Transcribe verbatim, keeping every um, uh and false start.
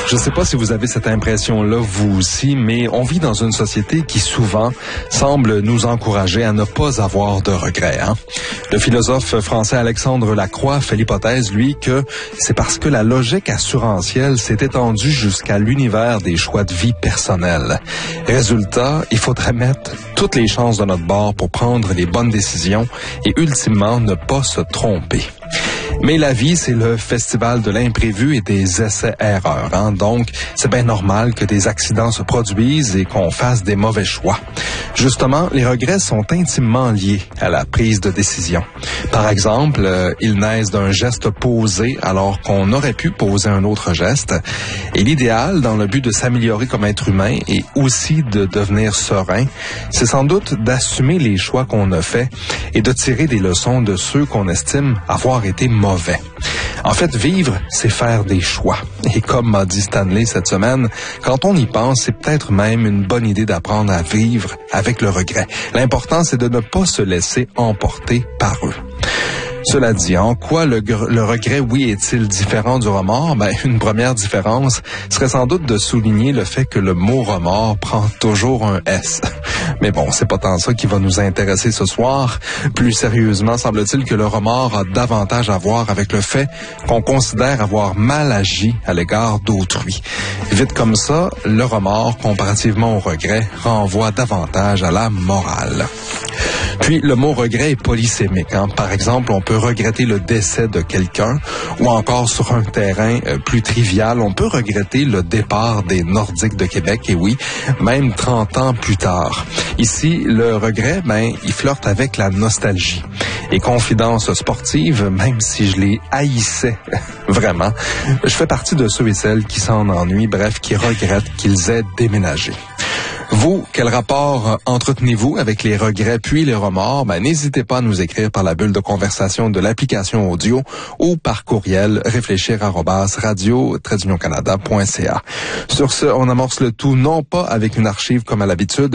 Je ne sais pas si vous avez cette impression-là, vous aussi, mais on vit dans une société qui souvent semble nous encourager à ne pas avoir de regrets. Hein? Le philosophe français Alexandre Lacroix fait l'hypothèse, lui, que c'est parce que la logique assurantielle s'est étendue jusqu'à l'univers des choix de vie personnels. Résultat, il faudrait mettre toutes les chances de notre bord pour prendre les bonnes décisions et ultimement ne pas se tromper. Mais la vie, c'est le festival de l'imprévu et des essais-erreurs. Hein? Donc, c'est bien normal que des accidents se produisent et qu'on fasse des mauvais choix. Justement, les regrets sont intimement liés à la prise de décision. Par exemple, euh, ils naissent d'un geste posé alors qu'on aurait pu poser un autre geste. Et l'idéal, dans le but de s'améliorer comme être humain et aussi de devenir serein, c'est sans doute d'assumer les choix qu'on a faits et de tirer des leçons de ceux qu'on estime avoir été mauvais. En fait, vivre, c'est faire des choix. Et comme m'a dit Stanley cette semaine, quand on y pense, c'est peut-être même une bonne idée d'apprendre à vivre avec le regret. L'important, c'est de ne pas se laisser emporter par eux. Cela dit, en quoi le, le regret, oui, est-il différent du remords? Ben, une première différence serait sans doute de souligner le fait que le mot remords prend toujours un S. Mais bon, c'est pas tant ça qui va nous intéresser ce soir. Plus sérieusement, semble-t-il que le remords a davantage à voir avec le fait qu'on considère avoir mal agi à l'égard d'autrui. Vite comme ça, le remords, comparativement au regret, renvoie davantage à la morale. Puis, le mot regret est polysémique. Hein? Par exemple, on peut regretter le décès de quelqu'un ou encore sur un terrain euh, plus trivial, on peut regretter le départ des Nordiques de Québec, et oui, même trente ans plus tard. Ici, le regret, ben, il flirte avec la nostalgie. Et confidence sportive, même si je les haïssais vraiment, je fais partie de ceux et celles qui s'en ennuient, bref, qui regrettent qu'ils aient déménagé. Vous, quel rapport entretenez-vous avec les regrets puis les remords? Ben, n'hésitez pas à nous écrire par la bulle de conversation de l'application audio ou par courriel réfléchir arobase radio tiret canada point c a. Sur ce, on amorce le tout non pas avec une archive comme à l'habitude,